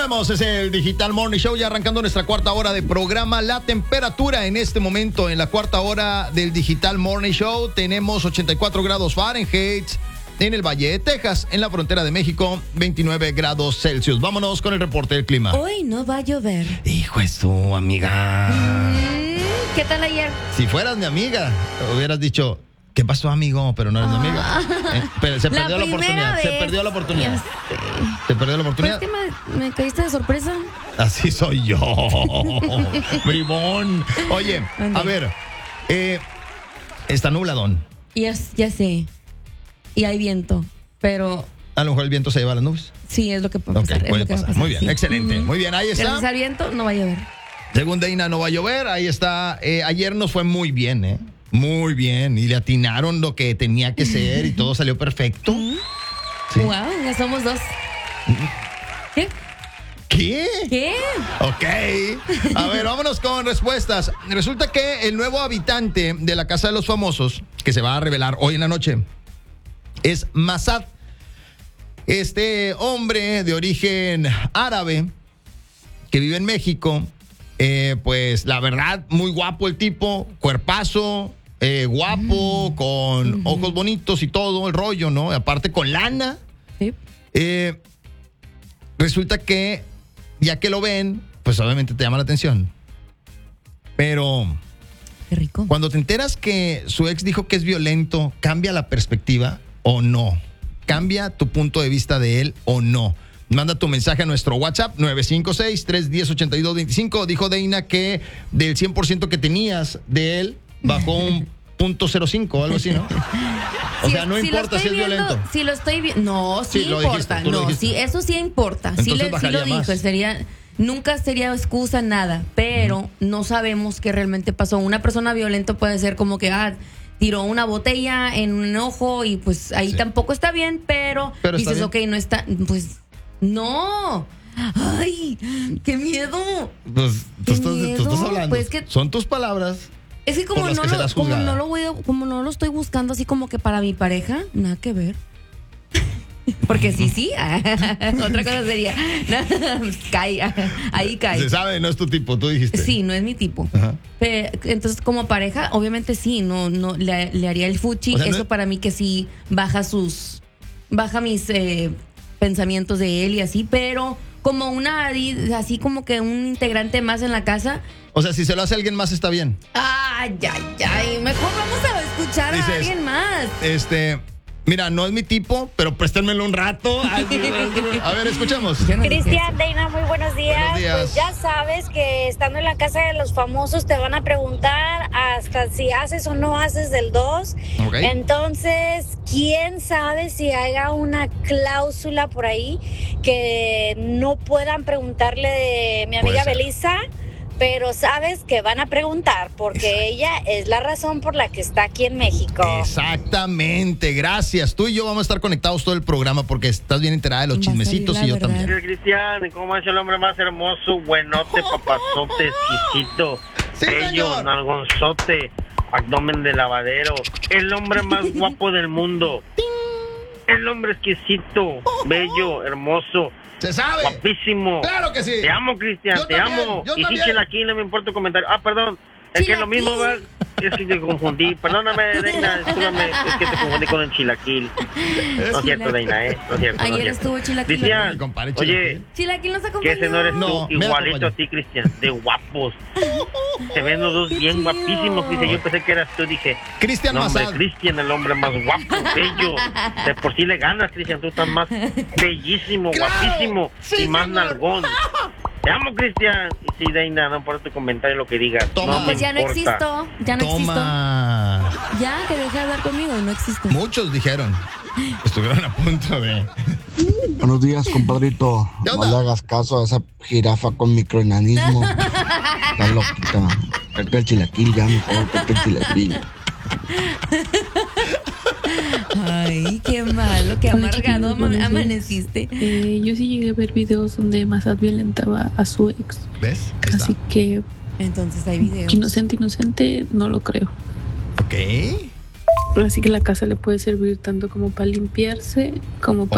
Continuemos, es el Digital Morning Show, ya arrancando nuestra cuarta hora de programa. La temperatura en este momento en la cuarta hora del Digital Morning Show tenemos 84 grados Fahrenheit en el Valle de Texas, en la frontera de México, 29 grados Celsius. Vámonos con el reporte del clima. Hoy no va a llover. Hijo de su amiga. ¿Qué tal ayer? Si fueras mi amiga, hubieras dicho... ¿Qué pasó, amigo? Pero no eres mi amiga. Pero se perdió la oportunidad. Se perdió la oportunidad. Se perdió la oportunidad. ¿Por qué me caíste de sorpresa? Así soy yo. Bribón. Oye, a ver. Está nubladón. Ya sé. Y hay viento. Pero... A lo mejor el viento se lleva las nubes. Sí, es lo que puede pasar. Puede pasar. Muy bien, sí. Excelente. Muy bien, ahí está. Gracias al viento no va a llover. Según Deina, no va a llover. Ahí está. Ayer nos fue muy bien, Muy bien, y le atinaron lo que tenía que ser y todo salió perfecto. Sí. Wow, ya somos dos. ¿Qué? ¿Qué? Ok. A ver, vámonos con respuestas. Resulta que el nuevo habitante de la Casa de los Famosos, que se va a revelar hoy en la noche, es Masad. Este hombre de origen árabe que vive en México, pues la verdad, muy guapo el tipo, cuerpazo. Guapo, con ojos bonitos y todo el rollo, ¿no? Aparte con lana. Sí. Resulta que, ya que lo ven, pues obviamente te llama la atención. Pero... Qué rico. Cuando te enteras que su ex dijo que es violento, ¿cambia la perspectiva o no? ¿Cambia tu punto de vista de él o no? Manda tu mensaje a nuestro WhatsApp 956-310-8225. Dijo Deina que del 100% que tenías de él, bajó un .05 o algo así, ¿no? O sea, no importa si es violento. Si lo estoy viendo, no, sí importa. No, sí, eso sí importa. Entonces Sí lo dijo, más. Nunca sería excusa nada, pero no sabemos qué realmente pasó. Una persona violenta puede ser como que tiró una botella en un ojo y pues ahí tampoco está bien, pero dices, ok, no está, pues no. Ay, qué miedo. Pues tú estás hablando. Pues que son tus palabras. Es que como no lo estoy buscando así como que para mi pareja, nada que ver. Porque sí. Otra cosa sería, ahí cae. Se sabe, no es tu tipo, tú dijiste. Sí, no es mi tipo. Ajá. Entonces, como pareja, obviamente sí, no le haría el fuchi. O sea, eso para mí que sí baja mis pensamientos de él y así, pero como así como que un integrante más en la casa. O sea, si se lo hace alguien más está bien. Ay, mejor vamos a escuchar a alguien más. Mira, no es mi tipo, pero préstenmelo un rato. A ver, escuchemos. Cristian, Deina, muy buenos días. Buenos días. Pues ya sabes que estando en la Casa de los Famosos te van a preguntar hasta si haces o no haces del 2. Okay. Entonces, ¿quién sabe si haya una cláusula por ahí que no puedan preguntarle de mi amiga Belisa? Pero sabes que van a preguntar porque ella es la razón por la que está aquí en México. Exactamente, gracias. Tú y yo vamos a estar conectados todo el programa porque estás bien enterada de los chismecitos y yo también. Cristian, ¿cómo es el hombre más hermoso, buenote, papazote, exquisito, bello, nalgonzote, abdomen de lavadero? El hombre más guapo del mundo. El hombre exquisito, bello, hermoso. Se sabe. Guapísimo. Claro que sí. Te amo, Cristian, te amo. Y sí, Chilaquil, no me importa el comentario. Perdón. Es que es lo mismo, ¿verdad? Es que te confundí. Perdóname, Deina, discúlpame. Es que te confundí con el Chilaquil. No es cierto, Deina, No es cierto. Ayer estuvo Chilaquil. Cristian, oye, Chilaquil nos acompañó. que ese no eres tú, igualito a ti, Cristian, de guapos. Se ven los dos bien guapísimos, Cristian. Yo pensé que eras tú, dije. Cristian Masad. Cristian, el hombre más guapo, bello. De por sí le ganas, Cristian. Tú estás más bellísimo, guapísimo y más nalgón. Te amo, Cristian. Y sí, Deina, no por tu comentario lo que digas. Toma. No pues ya importa. no existo. Ya, que deje de hablar conmigo, no existe. Muchos dijeron. Estuvieron a punto de... Buenos días, compadrito. No le hagas caso a esa jirafa con microenanismo. Está loquita. Vete el chilaquil ya, mejor. Vete el chilaquil. Ay, qué malo, qué amargado amaneciste. Yo sí llegué a ver videos donde Masad violentaba a su ex. ¿Ves? Así que... Entonces hay videos. Inocente, no lo creo. Ok. Así que la casa le puede servir tanto como para limpiarse como para...